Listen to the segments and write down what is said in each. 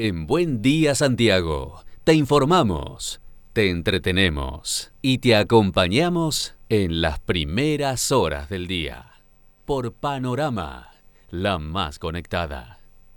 En Buen Día Santiago, te informamos, te entretenemos y te acompañamos en las primeras horas del día. Por Panorama, la más conectada.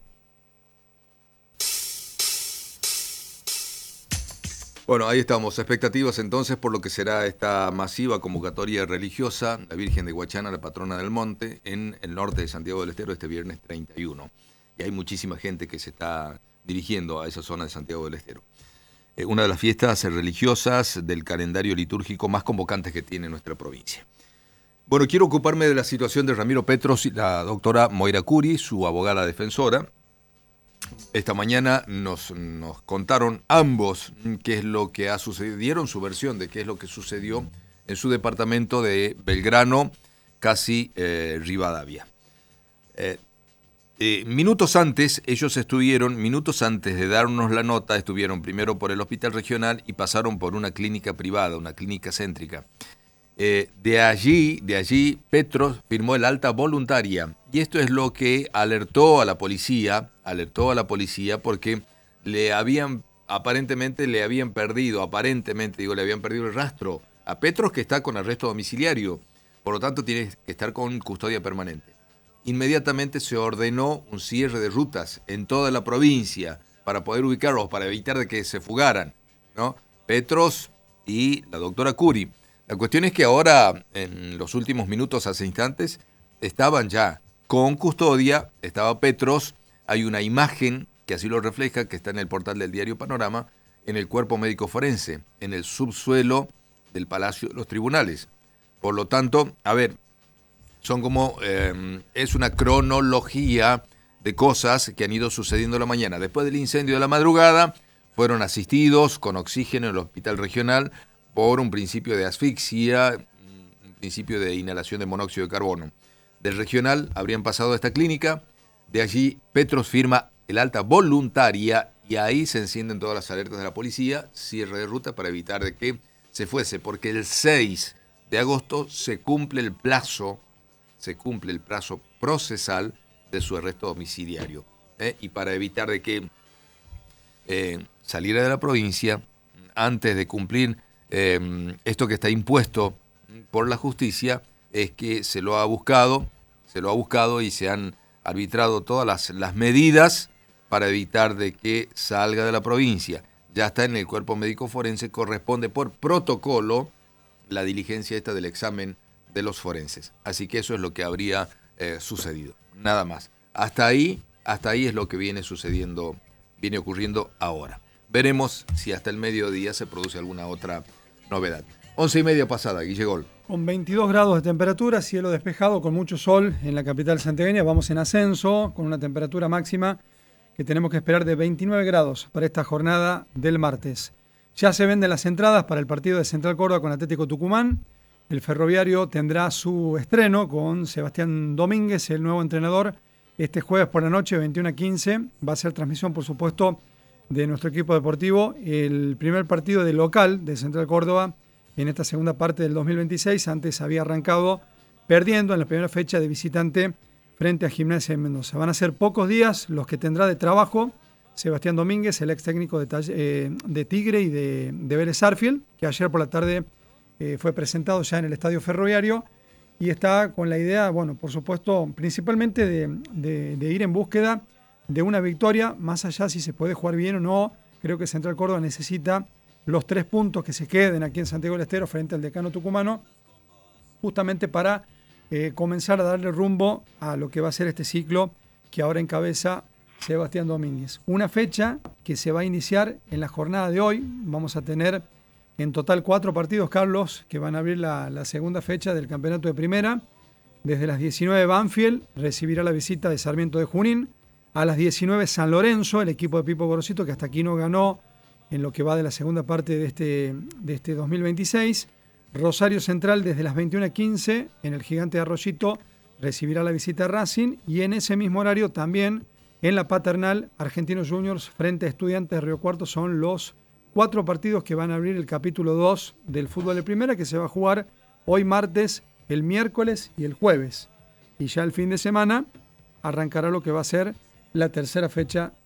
Bueno, ahí estamos. Expectativas entonces por lo que será esta masiva convocatoria religiosa, la Virgen de Guachana, la patrona del monte, en el norte de Santiago del Estero este viernes 31. Y hay muchísima gente que se está dirigiendo a esa zona de Santiago del Estero. Una de las fiestas religiosas del calendario litúrgico más convocantes que tiene nuestra provincia. Bueno, quiero ocuparme de la situación de Ramiro Petros y la doctora Moira Curi, su abogada defensora. Esta mañana nos contaron ambos qué es lo que ha sucedido, dieron su versión de qué es lo que sucedió en su departamento de Belgrano, casi Rivadavia. Minutos antes de darnos la nota, estuvieron primero por el hospital regional y pasaron por una clínica privada, una clínica céntrica. De allí Petros firmó el alta voluntaria y esto es lo que alertó a la policía porque aparentemente le habían perdido el rastro a Petros, que está con arresto domiciliario, por lo tanto tiene que estar con custodia permanente. Inmediatamente se ordenó un cierre de rutas en toda la provincia para poder ubicarlos, para evitar de que se fugaran, ¿no? Petros y la doctora Curi. La cuestión es que ahora, en los últimos minutos, hace instantes, estaban ya con custodia, estaba Petros. Hay una imagen que así lo refleja, que está en el portal del diario Panorama, en el cuerpo médico forense, en el subsuelo del Palacio de los Tribunales. Por lo tanto, es una cronología de cosas que han ido sucediendo la mañana. Después del incendio de la madrugada, fueron asistidos con oxígeno en el hospital regional por un principio de asfixia, un principio de inhalación de monóxido de carbono. Del regional habrían pasado a esta clínica, de allí Petros firma el alta voluntaria y ahí se encienden todas las alertas de la policía, cierre de ruta para evitar de que se fuese, porque el 6 de agosto se cumple el plazo procesal de su arresto domiciliario. Y para evitar de que saliera de la provincia antes de cumplir esto que está impuesto por la justicia, es que se lo ha buscado y se han arbitrado todas las medidas para evitar de que salga de la provincia. Ya está en el cuerpo médico forense, corresponde por protocolo la diligencia esta del examen de los forenses. Así que eso es lo que habría sucedido, nada más. Hasta ahí es lo que viene ocurriendo ahora. Veremos si hasta el mediodía se produce alguna otra novedad. 11:30 pasada, Guille Gol. Con 22 grados de temperatura, cielo despejado, con mucho sol en la capital santiagueña. Vamos en ascenso, con una temperatura máxima que tenemos que esperar de 29 grados para esta jornada del martes. Ya se venden las entradas para el partido de Central Córdoba con Atlético Tucumán. El Ferroviario tendrá su estreno con Sebastián Domínguez, el nuevo entrenador, este jueves por la noche, 21:15. Va a ser transmisión, por supuesto, de nuestro equipo deportivo. El primer partido de local de Central Córdoba en esta segunda parte del 2026. Antes había arrancado perdiendo en la primera fecha de visitante frente a Gimnasia de Mendoza. Van a ser pocos días los que tendrá de trabajo Sebastián Domínguez, el ex técnico de Tigre y de Vélez Sarsfield, que ayer por la tarde fue presentado ya en el Estadio Ferroviario y está con la idea, bueno, por supuesto, principalmente de ir en búsqueda de una victoria, más allá si se puede jugar bien o no. Creo que Central Córdoba necesita los 3 puntos que se queden aquí en Santiago del Estero frente al decano tucumano, justamente para comenzar a darle rumbo a lo que va a ser este ciclo que ahora encabeza Sebastián Domínguez. Una fecha que se va a iniciar en la jornada de hoy. Vamos a tener en total 4 partidos, Carlos, que van a abrir la segunda fecha del campeonato de primera. Desde las 19 Banfield recibirá la visita de Sarmiento de Junín. A las 19 San Lorenzo, el equipo de Pipo Gorosito, que hasta aquí no ganó en lo que va de la segunda parte de este 2026. Rosario Central desde las 21:15 en el Gigante de Arroyito recibirá la visita de Racing. Y en ese mismo horario también en la Paternal, Argentinos Juniors frente a Estudiantes de Río Cuarto. Son los 4 partidos que van a abrir el capítulo 2 del fútbol de primera, que se va a jugar hoy martes, el miércoles y el jueves. Y ya el fin de semana arrancará lo que va a ser la tercera fecha